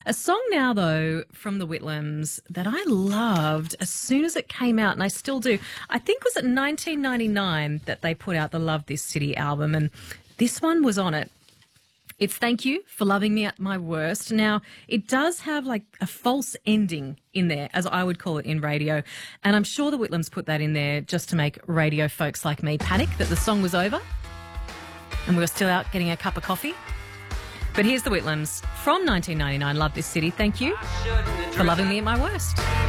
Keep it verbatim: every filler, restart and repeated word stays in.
A song now, though, from the Whitlams that I loved as soon as it came out, and I still do. I think it was in nineteen ninety-nine that they put out the Love This City album, and this one was on it. It's Thank You for Loving Me at My Worst. Now, it does have like a false ending in there, as I would call it in radio, and I'm sure the Whitlams put that in there just to make radio folks like me panic that the song was over and we were still out getting a cup of coffee. But here's the Whitlams from nineteen ninety-nine, Love This City. Thank you for loving me at my worst.